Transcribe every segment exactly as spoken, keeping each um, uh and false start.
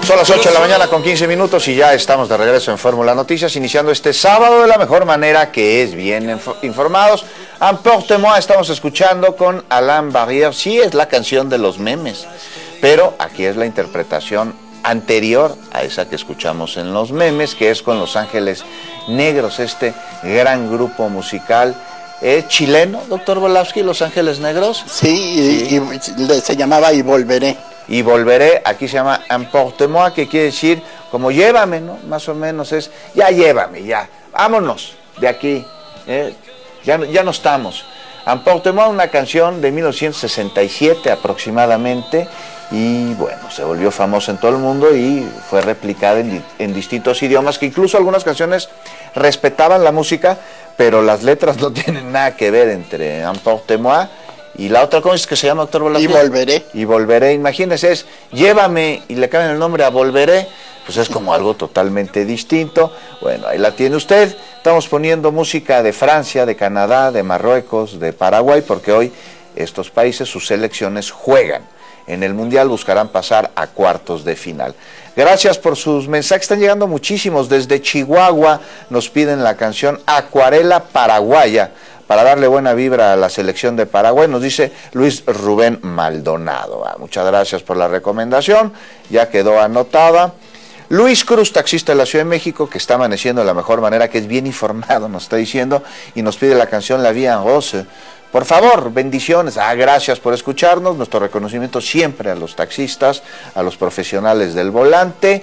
Son las ocho de la mañana con quince minutos y ya estamos de regreso en Fórmula Noticias, iniciando este sábado de la mejor manera, que es bien informados. Emporte-moi estamos escuchando con Alain Barrière. Sí, es la canción de los memes, pero aquí es la interpretación anterior a esa que escuchamos en los memes, que es con Los Ángeles Negros, este gran grupo musical eh, chileno, doctor Volowski, Los Ángeles Negros. Sí, sí. Y, y se llamaba Y Volveré. Y volveré, aquí se llama Emporte-moi, que quiere decir como llévame, ¿no? Más o menos es, ya llévame, ya, vámonos de aquí, ¿eh? ya, ya no estamos. Emporte-moi, una canción de mil novecientos sesenta y siete aproximadamente, y bueno, se volvió famosa en todo el mundo y fue replicada en, en distintos idiomas, que incluso algunas canciones respetaban la música, pero las letras no tienen nada que ver entre Emporte-moi y la otra. ¿Cómo es que se llama, doctor Volowski? Y Volveré. Y Volveré, imagínese, es llévame y le cambian el nombre a Volveré, pues es como algo totalmente distinto. Bueno, ahí la tiene usted. Estamos poniendo música de Francia, de Canadá, de Marruecos, de Paraguay, porque hoy estos países, sus selecciones juegan en el Mundial, buscarán pasar a cuartos de final. Gracias por sus mensajes, están llegando muchísimos. Desde Chihuahua nos piden la canción Acuarela Paraguaya, para darle buena vibra a la selección de Paraguay, nos dice Luis Rubén Maldonado. Ah, muchas gracias por la recomendación, ya quedó anotada. Luis Cruz, taxista de la Ciudad de México, que está amaneciendo de la mejor manera, que es bien informado, nos está diciendo, y nos pide la canción La Vie en Rose. Por favor, bendiciones. Ah, gracias por escucharnos, nuestro reconocimiento siempre a los taxistas, a los profesionales del volante,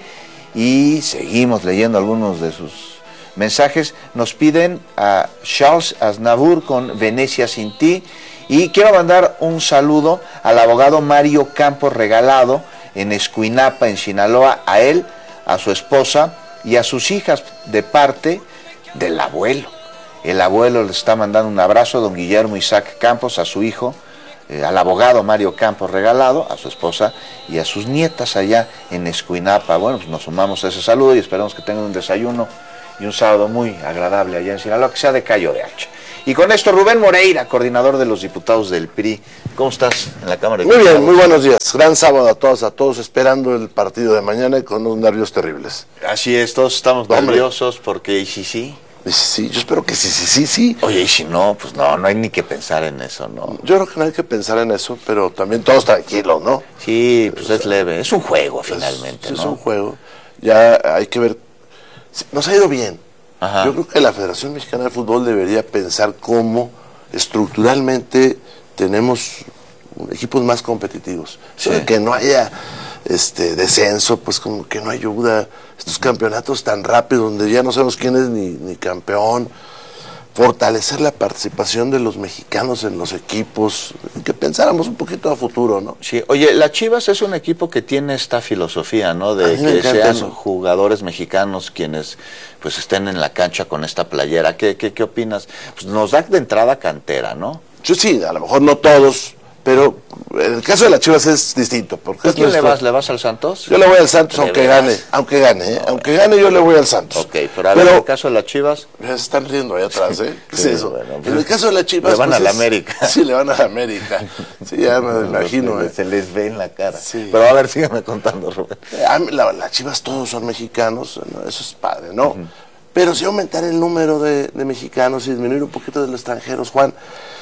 y seguimos leyendo algunos de sus mensajes. Nos piden a Charles Aznavour con Venecia sin ti, y quiero mandar un saludo al abogado Mario Campos Regalado en Escuinapa, en Sinaloa, a él, a su esposa y a sus hijas, de parte del abuelo. El abuelo le está mandando un abrazo, don Guillermo Isaac Campos, a su hijo, eh, al abogado Mario Campos Regalado, a su esposa y a sus nietas allá en Escuinapa. Bueno, pues nos sumamos a ese saludo y esperamos que tengan un desayuno y un sábado muy agradable allá en Sinaloa, que sea de callo de hacha. Y con esto, Rubén Moreira, coordinador de los diputados del P R I. ¿Cómo estás en la Cámara de Muy Diputados? bien, muy buenos días. Gran sábado a todos, a todos esperando el partido de mañana y con unos nervios terribles. Así es, todos estamos Hombre. nerviosos porque y si sí. Y sí, sí, yo espero que sí, sí, sí, sí. Oye, y si no, pues no, no hay ni que pensar en eso, ¿no? Yo creo que no hay que pensar en eso, pero también todos tranquilos, ¿no? Sí, pues es leve, es un juego finalmente, es, ¿no? Es un juego, ya hay que ver. Nos ha ido bien. Ajá. Yo creo que la Federación Mexicana de Fútbol debería pensar cómo estructuralmente tenemos equipos más competitivos. Sí. Eso de que no haya este descenso, pues como que no ayuda. Estos campeonatos tan rápidos donde ya no sabemos quién es ni, ni campeón. Fortalecer la participación de los mexicanos en los equipos, que pensáramos un poquito a futuro, ¿no? Sí, oye, la Chivas es un equipo que tiene esta filosofía, ¿no? De que sean eso. Jugadores mexicanos quienes pues estén en la cancha con esta playera. ¿Qué, qué, qué opinas? Pues nos da de entrada cantera, ¿no? Sí, sí, a lo mejor no todos, pero en el caso de las Chivas es distinto. Porque ¿A quién nuestro... le vas? ¿Le vas al Santos? Yo le voy al Santos aunque veras? gane, aunque gane, ¿eh? No, aunque gane yo le voy al Santos. Ok, pero a ver, en el caso de las Chivas... Ya se están riendo ahí atrás, ¿eh? ¿Qué es eso? Bueno, pues, en el caso de las Chivas... Le van pues a la es... América. Sí, le van a la América. Sí, ya me lo imagino. Se, ¿eh? se les ve en la cara. Sí. Pero a ver, sígueme contando, Rubén. Las la Chivas todos son mexicanos, ¿no? Eso es padre, ¿no? Uh-huh. Pero si aumentar el número de, de mexicanos y disminuir un poquito de los extranjeros, Juan...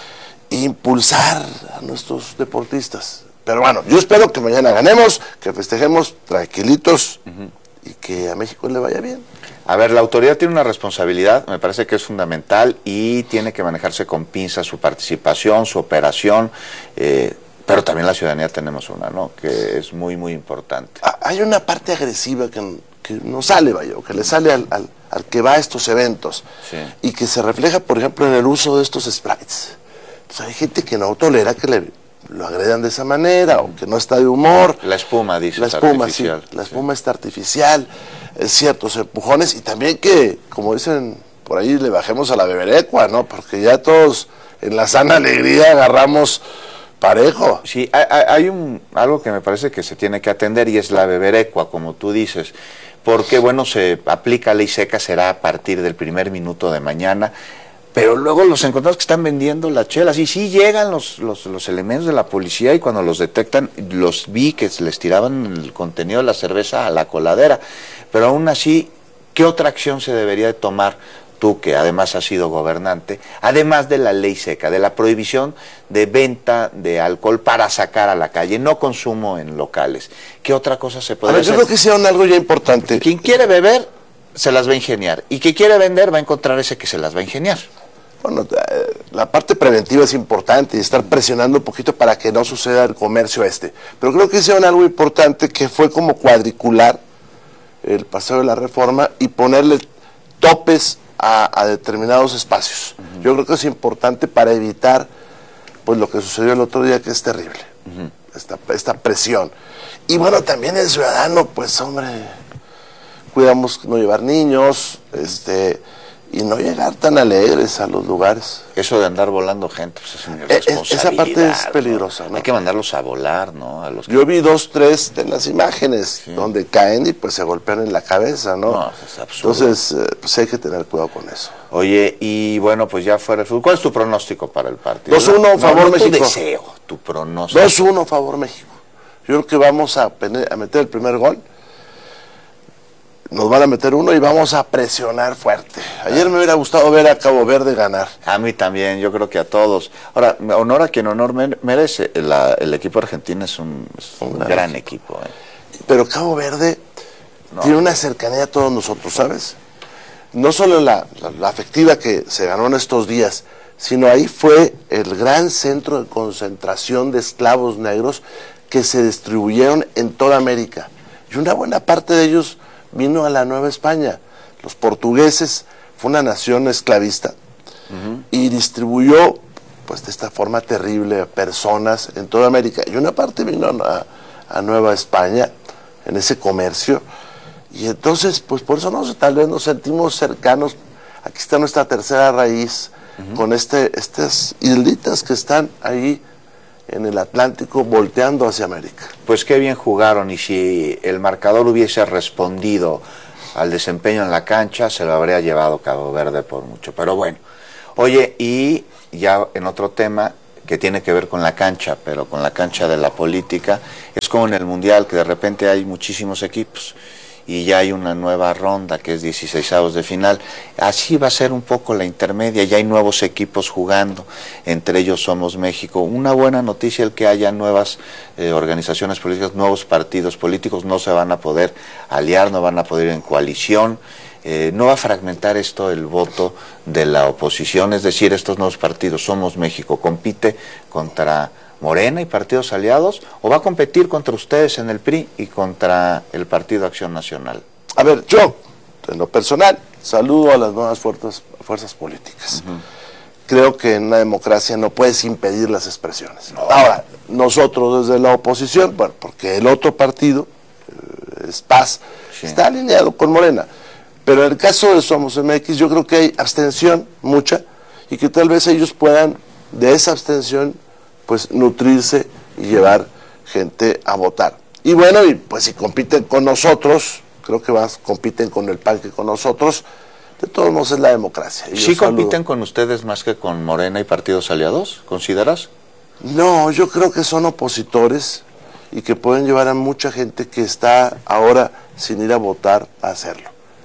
impulsar a nuestros deportistas. Pero bueno, yo espero que mañana ganemos, que festejemos tranquilitos uh-huh. y que a México le vaya bien. A ver, la autoridad tiene una responsabilidad, me parece que es fundamental y tiene que manejarse con pinzas su participación, su operación, eh, pero también la ciudadanía tenemos una, ¿no? Que es muy, muy importante. Hay una parte agresiva que, que no sale, vaya, o que le sale al, al, al que va a estos eventos sí. y que se refleja, por ejemplo, en el uso de estos sprites. Pues hay gente que no tolera que le, lo agredan de esa manera o que no está de humor. La espuma, dice. La espuma, sí. La espuma sí. está artificial, es ciertos empujones y también que, como dicen por ahí, le bajemos a la beberecua, ¿no? Porque ya todos en la sana alegría agarramos parejo. Sí, hay, hay un, algo que me parece que se tiene que atender y es la beberecua, como tú dices. Porque, bueno, se aplica ley seca, será a partir del primer minuto de mañana. pero luego los encontramos que están vendiendo las chelas, y sí llegan los, los, los elementos de la policía, y cuando los detectan, los vi que les tiraban el contenido de la cerveza a la coladera, pero aún así, ¿qué otra acción se debería de tomar tú, que además has sido gobernante, además de la ley seca, de la prohibición de venta de alcohol para sacar a la calle, no consumo en locales? ¿Qué otra cosa se puede a ver, hacer? Yo creo que hicieron algo ya importante. Quien quiere beber, se las va a ingeniar, y quien quiere vender va a encontrar ese que se las va a ingeniar. Bueno, la parte preventiva es importante y estar presionando un poquito para que no suceda el comercio este. Pero creo que hicieron algo importante, que fue como cuadricular el Paseo de la Reforma y ponerle topes a, a determinados espacios. Uh-huh. Yo creo que es importante para evitar pues lo que sucedió el otro día, que es terrible. Uh-huh. esta, esta presión. Y bueno, también el ciudadano, pues hombre, cuidamos no llevar niños, este... y no llegar tan alegres a los lugares. Eso de andar volando gente, pues es una irresponsabilidad. Esa parte es peligrosa, ¿no? Hay que mandarlos a volar, ¿no? A los que... Yo vi dos, tres de las imágenes, sí, donde caen y pues se golpean en la cabeza, ¿no? No, es absurdo. Entonces, eh, pues hay que tener cuidado con eso. Oye, y bueno, pues ya fuera el fútbol, ¿cuál es tu pronóstico para el partido? dos uno, no, favor no, México. Tu deseo, tu pronóstico. dos uno, favor México. Yo creo que vamos a, a meter el primer gol. Nos van a meter uno y vamos a presionar fuerte. Ayer me hubiera gustado ver a Cabo Verde ganar. A mí también, yo creo que a todos. Ahora, honor a quien honor merece. La, el equipo argentino es un, es un, un gran, gran equipo. ¿eh? Pero Cabo Verde no. tiene una cercanía a todos nosotros, ¿sabes? No solo la, la, la afectiva que se ganó en estos días, sino ahí fue el gran centro de concentración de esclavos negros que se distribuyeron en toda América. Y una buena parte de ellos vino a la Nueva España. Los portugueses, fue una nación esclavista, uh-huh, y distribuyó pues de esta forma terrible a personas en toda América. Y una parte vino a, a Nueva España en ese comercio. Y entonces, pues por eso nos, tal vez nos sentimos cercanos. Aquí está nuestra tercera raíz, uh-huh, con este, estas islitas que están ahí en el Atlántico volteando hacia América. Pues qué bien jugaron, y si el marcador hubiese respondido al desempeño en la cancha, se lo habría llevado Cabo Verde por mucho. Pero bueno, oye, y ya en otro tema que tiene que ver con la cancha, pero con la cancha de la política, es como en el Mundial, que de repente hay muchísimos equipos y ya hay una nueva ronda que es dieciseisavos de final. Así va a ser un poco la intermedia, ya hay nuevos equipos jugando, entre ellos Somos México. Una buena noticia el que haya nuevas eh, organizaciones políticas, nuevos partidos políticos, no se van a poder aliar, no van a poder ir en coalición, eh, no va a fragmentar esto el voto de la oposición, es decir, estos nuevos partidos, Somos México, compite contra Morena y partidos aliados, o va a competir contra ustedes en el P R I y contra el Partido Acción Nacional? A ver, yo, en lo personal, saludo a las nuevas fuerzas, fuerzas políticas. Uh-huh. Creo que en una democracia no puedes impedir las expresiones. No. Ahora, nosotros desde la oposición, bueno, porque el otro partido, eh, es Paz, sí, está alineado con Morena, pero en el caso de Somos M X yo creo que hay abstención mucha, y que tal vez ellos puedan de esa abstención pues nutrirse y llevar gente a votar. Y bueno, y pues si compiten con nosotros, creo que más compiten con el P A N que con nosotros, de todos modos es la democracia. Y ¿sí compiten con ustedes más que con Morena y partidos aliados, consideras? No, yo creo que son opositores y que pueden llevar a mucha gente que está ahora sin ir a votar a hacerlo.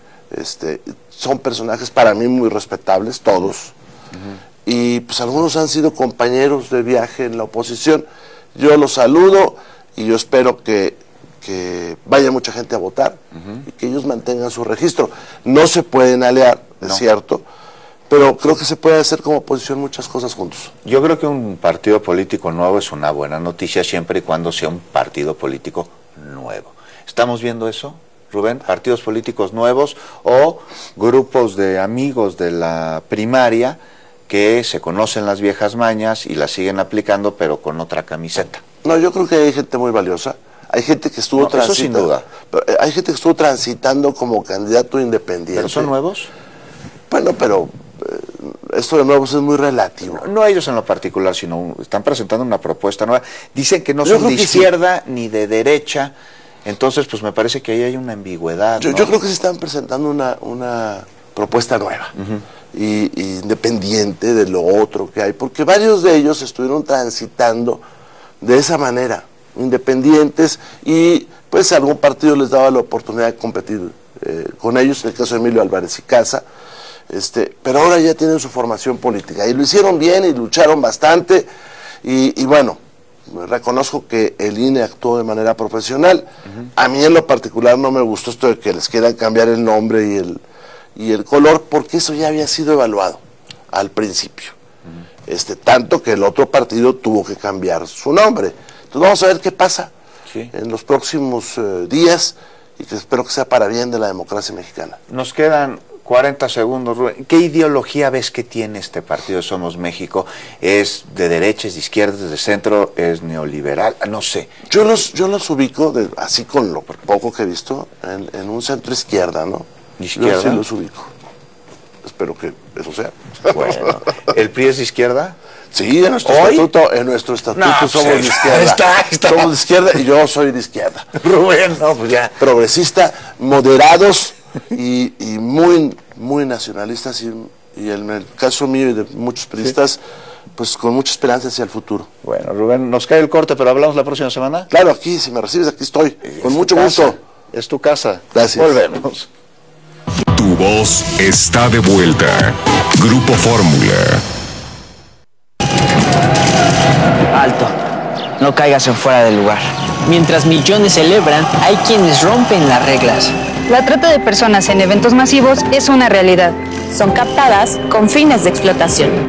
Este, son personajes para mí muy respetables, todos. Uh-huh. Y pues algunos han sido compañeros de viaje en la oposición. Yo los saludo y yo espero que, que vaya mucha gente a votar, uh-huh, y que ellos mantengan su registro. No se pueden aliar, es no. cierto, pero creo que se puede hacer como oposición muchas cosas juntos. Yo creo que un partido político nuevo es una buena noticia siempre y cuando sea un partido político nuevo. ¿Estamos viendo eso, Rubén? Partidos políticos nuevos o grupos de amigos de la primaria que se conocen las viejas mañas y las siguen aplicando, pero con otra camiseta. No, yo creo que hay gente muy valiosa. Hay gente que estuvo no, transitando. Eso sin duda. Hay gente que estuvo transitando como candidato independiente. ¿Pero son nuevos? Bueno, pero eh, esto de nuevos es muy relativo. No, no ellos en lo particular, sino están presentando una propuesta nueva. Dicen que no yo son de izquierda sí. ni de derecha. Entonces, pues me parece que ahí hay una ambigüedad. Yo, ¿no? yo creo que se están presentando una, una propuesta nueva. Uh-huh. y, y independiente de lo otro que hay, porque varios de ellos estuvieron transitando de esa manera, independientes, y pues algún partido les daba la oportunidad de competir eh, con ellos, en el caso de Emilio Álvarez y Casa, este, pero ahora ya tienen su formación política, y lo hicieron bien y lucharon bastante, y, y bueno, reconozco que el I N E actuó de manera profesional. Uh-huh. A mí en lo particular no me gustó esto de que les quieran cambiar el nombre y el, y el color, porque eso ya había sido evaluado al principio. Uh-huh. Este, tanto que el otro partido tuvo que cambiar su nombre. Entonces vamos a ver qué pasa sí. en los próximos eh, días, y que espero que sea para bien de la democracia mexicana. Nos quedan cuarenta segundos, Rubén. ¿Qué ideología ves que tiene este partido Somos México? ¿Es de derecha, es de izquierda, es de centro, es neoliberal? No sé. Yo los, yo los ubico, de, así con lo poco que he visto, en, en un centro izquierda, ¿no? ¿Izquierda? Yo sí los ubico. Espero que eso sea. Bueno, ¿el P R I es de izquierda? Sí, en nuestro ¿Hoy? estatuto, en nuestro estatuto No, somos pues, de izquierda. Está, está. Somos de izquierda y yo soy de izquierda. Rubén, no, pues ya. Progresista, moderados y, y muy, muy nacionalistas, y, y en el caso mío y de muchos periodistas, sí. pues con mucha esperanza hacia el futuro. Bueno, Rubén, nos cae el corte, pero hablamos la próxima semana. Claro, aquí, si me recibes, aquí estoy, es con mucho casa. gusto. Es tu casa. Gracias. Volvemos. Tu voz está de vuelta. Grupo Fórmula. Alto, no caigas en fuera del lugar. Mientras millones celebran, hay quienes rompen las reglas. La trata de personas en eventos masivos es una realidad. Son captadas con fines de explotación.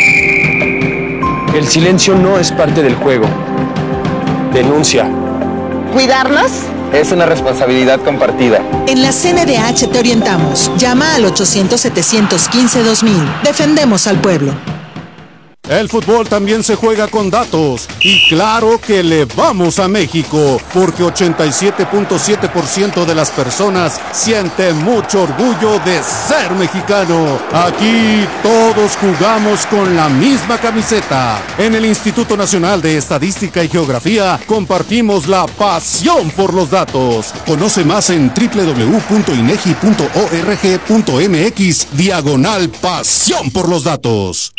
El silencio no es parte del juego. Denuncia. ¿Cuidarlos? Es una responsabilidad compartida. En la C N D H te orientamos. Llama al ochocientos, setecientos quince, dos mil. Defendemos al pueblo. El fútbol también se juega con datos, y claro que le vamos a México, porque ochenta y siete punto siete por ciento de las personas sienten mucho orgullo de ser mexicano. Aquí todos jugamos con la misma camiseta. En el Instituto Nacional de Estadística y Geografía compartimos la pasión por los datos. Conoce más en doble u doble u doble u punto inegi punto org punto mx diagonal pasión por los datos.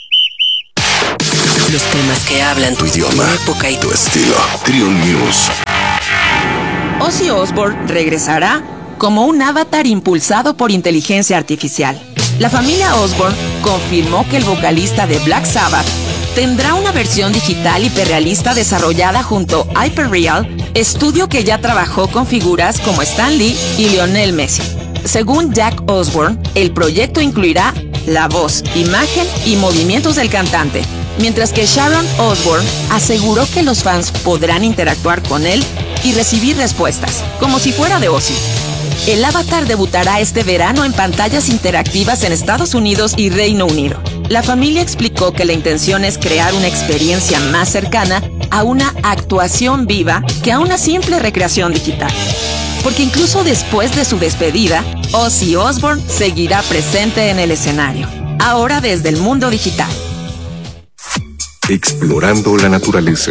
Los temas que hablan tu idioma, tu época y tu estilo. Trio News. Ozzy Osbourne regresará como un avatar impulsado por inteligencia artificial. La familia Osbourne confirmó que el vocalista de Black Sabbath tendrá una versión digital hiperrealista desarrollada junto a Hyperreal, estudio que ya trabajó con figuras como Stan Lee y Lionel Messi. Según Jack Osbourne, el proyecto incluirá la voz, imagen y movimientos del cantante, mientras que Sharon Osbourne aseguró que los fans podrán interactuar con él y recibir respuestas, como si fuera de Ozzy. El avatar debutará este verano en pantallas interactivas en Estados Unidos y Reino Unido. La familia explicó que la intención es crear una experiencia más cercana a una actuación viva que a una simple recreación digital. Porque incluso después de su despedida, Ozzy Osbourne seguirá presente en el escenario, ahora desde el mundo digital. Explorando la naturaleza.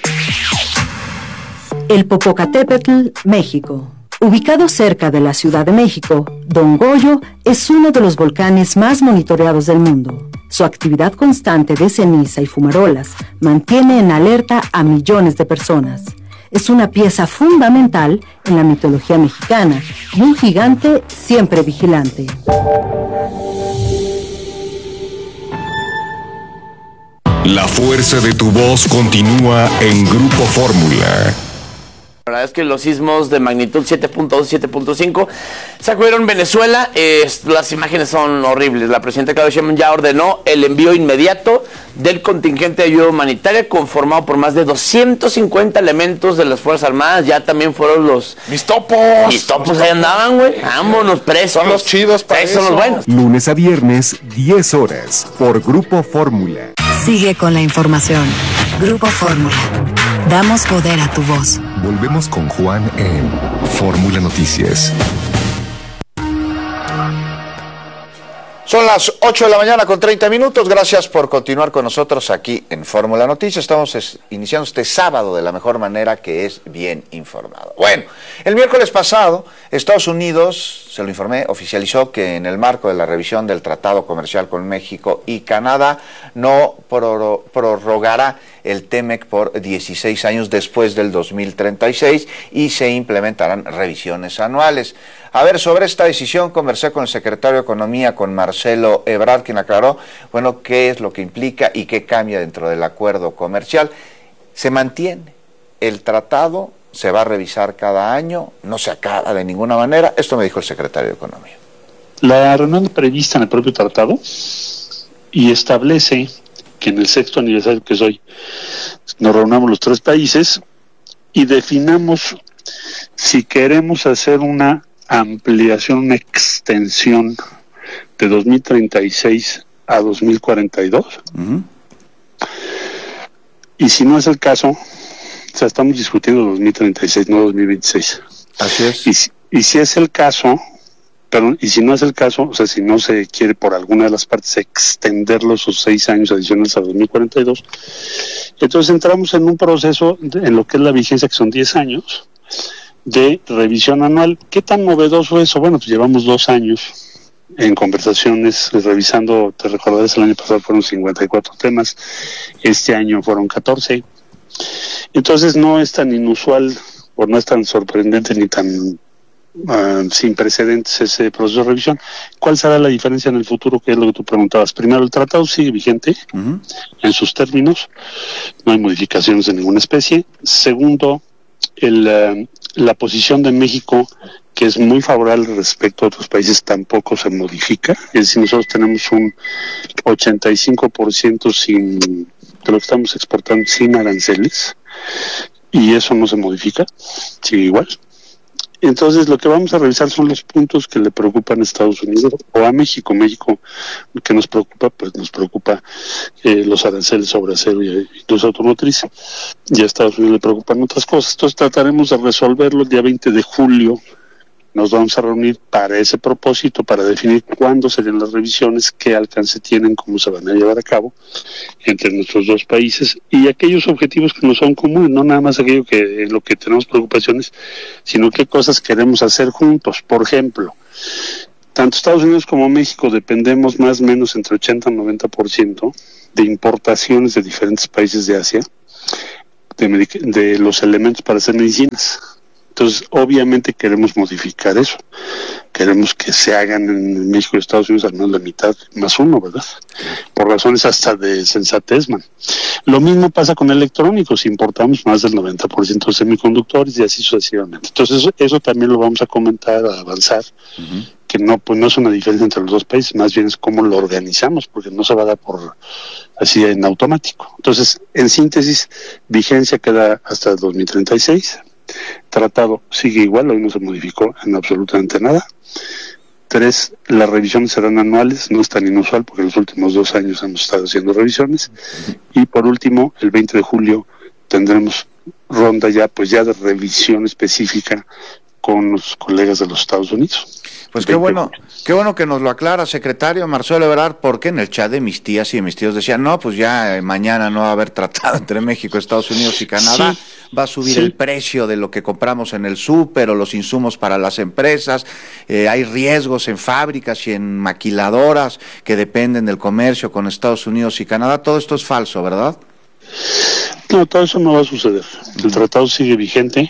El Popocatépetl, México. Ubicado cerca de la Ciudad de México, Don Goyo es uno de los volcanes más monitoreados del mundo. Su actividad constante de ceniza y fumarolas mantiene en alerta a millones de personas. Es una pieza fundamental en la mitología mexicana y un gigante siempre vigilante. La fuerza de tu voz continúa en Grupo Fórmula. La verdad es que los sismos de magnitud siete punto dos, siete punto cinco sacudieron Venezuela. Eh, las imágenes son horribles. La presidenta Claudia Sheinbaum ya ordenó el envío inmediato del contingente de ayuda humanitaria conformado por más de doscientos cincuenta elementos de las Fuerzas Armadas. Ya también fueron los... ¡Mis topos! ¡Mis topos! Ahí andaban, güey. Vámonos presos. Son los chidos para eso. Son los buenos. Lunes a viernes, diez horas, por Grupo Fórmula. Sigue con la información. Grupo Fórmula. Damos poder a tu voz. Volvemos con Juan en Fórmula Noticias. Son las ocho de la mañana con treinta minutos. Gracias por continuar con nosotros aquí en Fórmula Noticias. Estamos es, iniciando este sábado de la mejor manera, que es bien informado. Bueno, el miércoles pasado, Estados Unidos, se lo informé, oficializó que en el marco de la revisión del Tratado Comercial con México y Canadá, no pror- prorrogará el TEMEC por dieciséis años después del dos mil treinta y seis y se implementarán revisiones anuales. A ver, sobre esta decisión conversé con el secretario de Economía, con Marcelo Ebrard, quien aclaró, bueno, qué es lo que implica y qué cambia dentro del acuerdo comercial. Se mantiene el tratado, se va a revisar cada año, no se acaba de ninguna manera. Esto me dijo el secretario de Economía. La reunión prevista en el propio tratado y establece que en el sexto aniversario, que es hoy, nos reunamos los tres países y definamos si queremos hacer una ampliación, una extensión de dos mil treinta y seis a dos mil cuarenta y dos. Uh-huh. Y si no es el caso, o sea, estamos discutiendo dos mil treinta y seis, no dos mil veintiséis. Así es. Y si, y si es el caso, perdón, y si no es el caso, o sea, si no se quiere por alguna de las partes extender los seis años adicionales a dos mil cuarenta y dos, entonces entramos en un proceso de, en lo que es la vigencia, que son diez años, de revisión anual. ¿Qué tan novedoso es eso? Bueno, pues llevamos dos años en conversaciones, revisando, te recordarás, el año pasado fueron cincuenta y cuatro temas, este año fueron catorce. Entonces no es tan inusual, o no es tan sorprendente ni tan uh, sin precedentes ese proceso de revisión. ¿Cuál será la diferencia en el futuro? Que es lo que tú preguntabas. Primero, el tratado sigue vigente uh-huh. en sus términos, no hay modificaciones de ninguna especie. Segundo, el, uh, la posición de México, que es muy favorable respecto a otros países, tampoco se modifica. Es decir, nosotros tenemos un ochenta y cinco por ciento sin, de lo que estamos exportando sin aranceles, y eso no se modifica, sigue igual. Entonces, lo que vamos a revisar son los puntos que le preocupan a Estados Unidos o a México. México, que nos preocupa, pues nos preocupa eh, los aranceles sobre acero y industria automotriz. Y a Estados Unidos le preocupan otras cosas. Entonces, trataremos de resolverlo el día veinte de julio. Nos vamos a reunir para ese propósito, para definir cuándo serían las revisiones, qué alcance tienen, cómo se van a llevar a cabo entre nuestros dos países y aquellos objetivos que nos son comunes, no nada más aquello que en lo que tenemos preocupaciones, sino qué cosas queremos hacer juntos. Por ejemplo, tanto Estados Unidos como México dependemos más o menos entre ochenta y noventa por ciento de importaciones de diferentes países de Asia, de, medic- de los elementos para hacer medicinas. Entonces, obviamente queremos modificar eso. Queremos que se hagan en México y Estados Unidos al menos la mitad más uno, ¿verdad? Por razones hasta de sensatez, man. Lo mismo pasa con electrónicos. Importamos más del noventa por ciento de semiconductores y así sucesivamente. Entonces, eso, eso también lo vamos a comentar, a avanzar. Uh-huh. Que no, pues no es una diferencia entre los dos países, más bien es cómo lo organizamos, porque no se va a dar por así en automático. Entonces, en síntesis, vigencia queda hasta dos mil treinta y seis. Tratado sigue igual, hoy no se modificó en absolutamente nada. Tres, las revisiones serán anuales, no es tan inusual porque en los últimos dos años hemos estado haciendo revisiones. Y por último, el veinte de julio tendremos ronda ya, pues ya de revisión específica con los colegas de los Estados Unidos. Pues qué bueno, qué bueno que nos lo aclara, secretario Marcelo Ebrard, porque en el chat de mis tías y de mis tíos decían, no, pues ya eh, mañana no va a haber tratado entre México, Estados Unidos y Canadá, sí, va a subir sí. el precio de lo que compramos en el súper o los insumos para las empresas, eh, hay riesgos en fábricas y en maquiladoras que dependen del comercio con Estados Unidos y Canadá. Todo esto es falso, ¿verdad? No, todo eso no va a suceder. El tratado sigue vigente.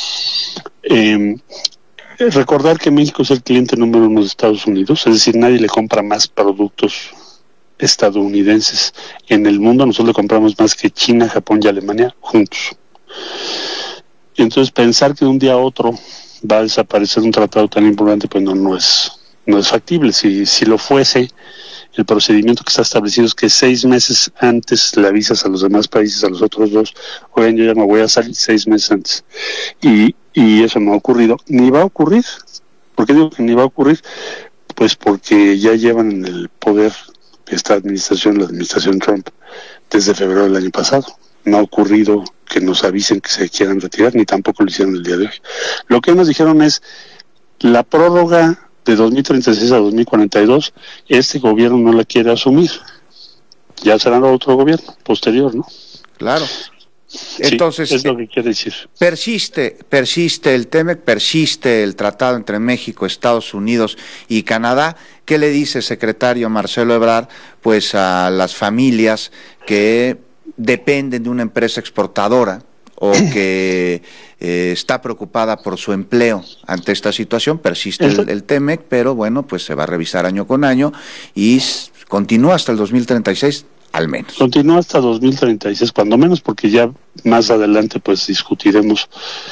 Eh, recordar que México es el cliente número uno de Estados Unidos, es decir, nadie le compra más productos estadounidenses en el mundo. Nosotros le compramos más que China, Japón y Alemania juntos. Entonces, pensar que de un día a otro va a desaparecer un tratado tan importante, pues no, no es, no es factible. Si, si lo fuese, el procedimiento que está establecido es que seis meses antes le avisas a los demás países, a los otros dos, oigan, yo ya me voy a salir seis meses antes. Y, y eso no ha ocurrido, ni va a ocurrir. ¿Por qué digo que ni va a ocurrir? Pues porque ya llevan en el poder esta administración, la administración Trump, desde febrero del año pasado. No ha ocurrido que nos avisen que se quieran retirar, ni tampoco lo hicieron el día de hoy. Lo que nos dijeron es, la prórroga de dos mil treinta y seis a dos mil cuarenta y dos, este gobierno no la quiere asumir. Ya será otro gobierno posterior, ¿no? Claro. Entonces, sí, es lo que quiere decir. Persiste, persiste el TEMEC, persiste el tratado entre México, Estados Unidos y Canadá. ¿Qué le dice, secretario Marcelo Ebrard, pues a las familias que dependen de una empresa exportadora o que eh, está preocupada por su empleo ante esta situación? Persiste el, el TEMEC, pero bueno, pues se va a revisar año con año y continúa hasta el dos mil treinta y seis. Al menos. Continúa hasta dos mil treinta y seis, cuando menos, porque ya más adelante pues discutiremos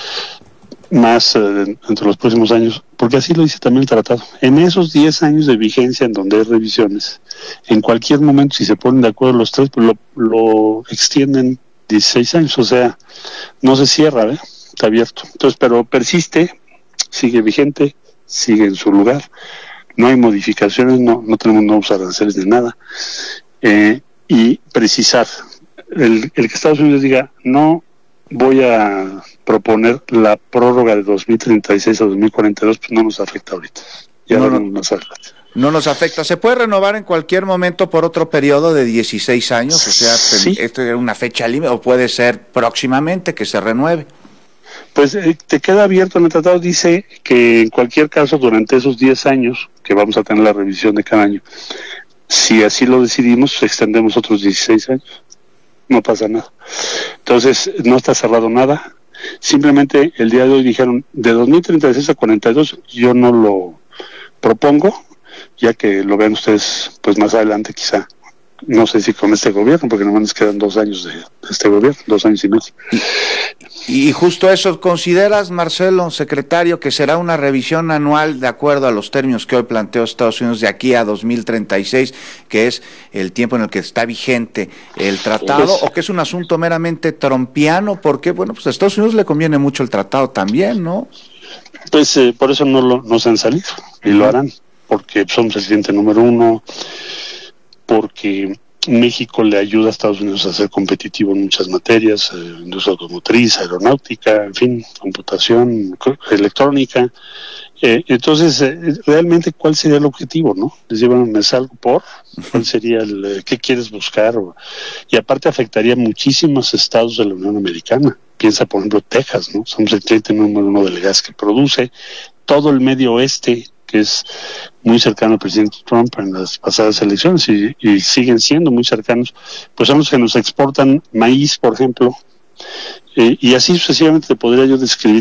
más eh, entre los próximos años, porque así lo dice también el tratado. En esos diez años de vigencia en donde hay revisiones, en cualquier momento, si se ponen de acuerdo los tres, pues lo, lo extienden dieciséis años, o sea, no se cierra, ¿eh? Está abierto. Entonces, pero persiste, sigue vigente, sigue en su lugar, no hay modificaciones, no, no tenemos nuevos aranceles de nada. Eh, y precisar, el, el que Estados Unidos diga, no voy a proponer la prórroga de dos mil treinta y seis a dos mil cuarenta y dos, pues no nos afecta ahorita. Ya no, no, nos afecta. No nos afecta. ¿Se puede renovar en cualquier momento por otro periodo de dieciséis años? O sea, sí. ¿Esto es una fecha límite o puede ser próximamente que se renueve? Pues eh, te queda abierto en el tratado, dice que en cualquier caso durante esos diez años que vamos a tener la revisión de cada año, si así lo decidimos, extendemos otros dieciséis años, no pasa nada. Entonces, no está cerrado nada, simplemente el día de hoy dijeron, de dos mil treinta y seis a cuarenta y dos, yo no lo propongo, ya que lo vean ustedes pues más adelante quizá, no sé si con este gobierno, porque nomás nos quedan dos años de, de este gobierno, dos años y medio. Y justo eso, ¿consideras, Marcelo, secretario, que será una revisión anual de acuerdo a los términos que hoy planteó Estados Unidos de aquí a dos mil treinta y seis, que es el tiempo en el que está vigente el tratado, pues, o que es un asunto meramente trompiano? Porque, bueno, pues a Estados Unidos le conviene mucho el tratado también, ¿no? Pues eh, por eso no, lo, no se han salido, y lo harán, porque somos el cliente número uno, porque México le ayuda a Estados Unidos a ser competitivo en muchas materias, eh, industria automotriz, aeronáutica, en fin, computación, electrónica. Eh, entonces, eh, realmente, ¿cuál sería el objetivo, no? Les llevan, ¿me salgo por? ¿Cuál sería el, eh, qué quieres buscar? O, y aparte afectaría muchísimos estados de la Unión Americana. Piensa, por ejemplo, Texas, ¿no? Somos el cliente número uno del gas que produce. Todo el medio oeste, que es muy cercano al presidente Trump en las pasadas elecciones y, y siguen siendo muy cercanos, pues son los que nos exportan maíz, por ejemplo, eh, y así sucesivamente te podría yo describir